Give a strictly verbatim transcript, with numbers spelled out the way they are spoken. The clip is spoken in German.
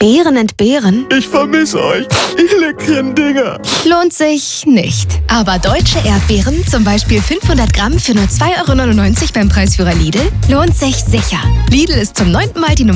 Beeren entbehren? Ich vermisse euch, ihr leckeren Dinger. Lohnt sich nicht. Aber deutsche Erdbeeren, zum Beispiel fünfhundert Gramm für nur zwei Euro neunundneunzig beim Preisführer Lidl, lohnt sich sicher. Lidl ist zum neunten Mal die Nummer